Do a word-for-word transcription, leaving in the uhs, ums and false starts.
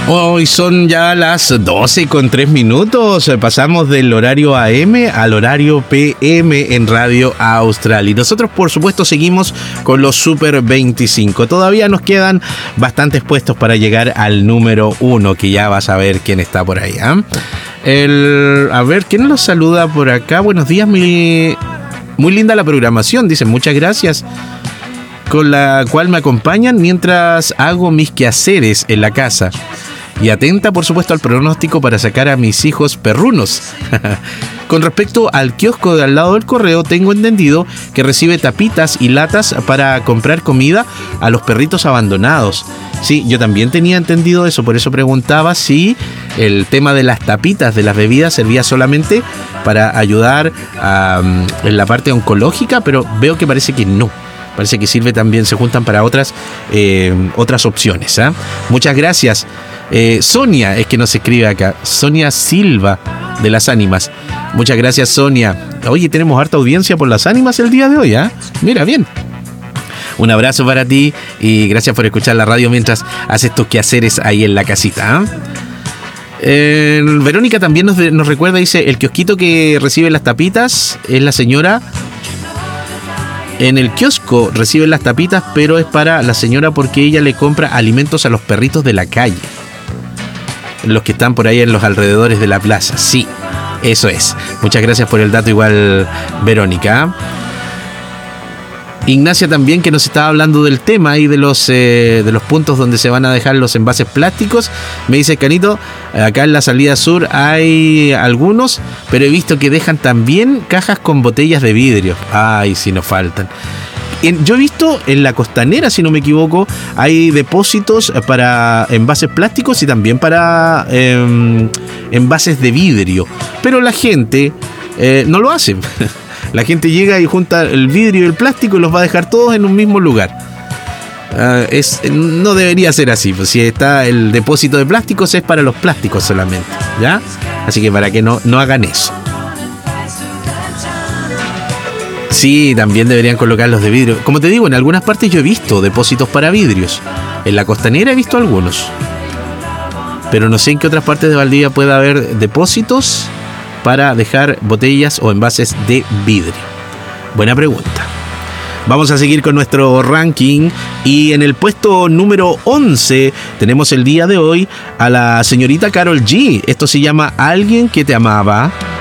Hoy son ya las doce con tres minutos. Pasamos del horario A M al horario P M en Radio Austral. Y nosotros, por supuesto, seguimos con los Super veinticinco. Todavía nos quedan bastantes puestos para llegar al número uno, que ya vas a ver quién está por ahí. ¿eh? El, a ver, ¿quién nos saluda por acá? Buenos días, mi, muy linda la programación. Dicen, muchas gracias. Con la cual me acompañan mientras hago mis quehaceres en la casa. Y atenta, por supuesto, al pronóstico para sacar a mis hijos perrunos. Con respecto al kiosco de al lado del correo, tengo entendido que recibe tapitas y latas para comprar comida a los perritos abandonados. Sí, yo también tenía entendido eso, por eso preguntaba si el tema de las tapitas de las bebidas servía solamente para ayudar a, en la parte oncológica, pero veo que parece que no. Parece que sirve también, se juntan para otras, eh, otras opciones. ¿eh? Muchas gracias. Eh, Sonia es que nos escribe acá. Sonia Silva de Las Ánimas. Muchas gracias, Sonia. Oye, tenemos harta audiencia por Las Ánimas el día de hoy. ¿eh? Mira, bien. Un abrazo para ti y gracias por escuchar la radio mientras haces tus quehaceres ahí en la casita. ¿eh? Eh, Verónica también nos, nos recuerda, dice, el kiosquito que recibe las tapitas es la señora... En el kiosco reciben las tapitas, pero es para la señora porque ella le compra alimentos a los perritos de la calle. Los que están por ahí en los alrededores de la plaza. Sí, eso es. Muchas gracias por el dato igual, Verónica. Ignacia también, que nos estaba hablando del tema y de los, eh, de los puntos donde se van a dejar los envases plásticos. Me dice, Canito, acá en la salida sur hay algunos, pero he visto que dejan también cajas con botellas de vidrio. Ay, si nos faltan. En, yo he visto en la Costanera, si no me equivoco, hay depósitos para envases plásticos y también para eh, envases de vidrio. Pero la gente eh, no lo hace. La gente llega y junta el vidrio y el plástico y los va a dejar todos en un mismo lugar. Uh, es, no debería ser así, pues si está el depósito de plásticos es para los plásticos solamente, ¿ya? Así que para que no, no hagan eso. Sí, también deberían colocar los de vidrio. Como te digo, en algunas partes yo he visto depósitos para vidrios. En la Costanera he visto algunos. Pero no sé en qué otras partes de Valdivia pueda haber depósitos para dejar botellas o envases de vidrio. Buena pregunta. Vamos a seguir con nuestro ranking y en el puesto número once tenemos el día de hoy a la señorita Karol G. Esto se llama Alguien que te amaba.